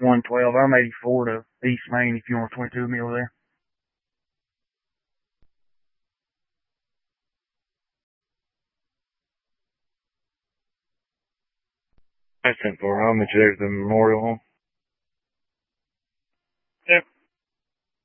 112. I'm 84 to East Main if you want a 22 mil there. That's 10-4. I'll meet you there at the Memorial Home.